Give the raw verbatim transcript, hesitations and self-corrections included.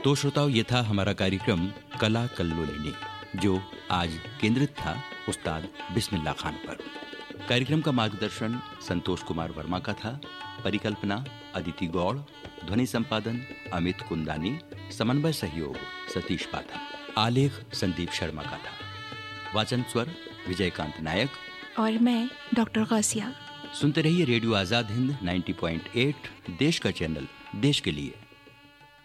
तो श्रोताओं, ये था हमारा कार्यक्रम कला कल्लोलिनी, जो आज केंद्रित था उस्ताद बिस्मिल्लाह खान पर। कार्यक्रम का मार्गदर्शन संतोष कुमार वर्मा का था, परिकल्पना अदिति गौड़, ध्वनि संपादन अमित कुंदानी, समन्वय सहयोग सतीश पाठक, आलेख संदीप शर्मा का था। वाचन स्वर विजयकांत नायक और मैं डॉक्टर गौसिया। सुनते रहिए रेडियो आजाद हिंद नब्बे पॉइंट आठ, देश का चैनल, देश के लिए।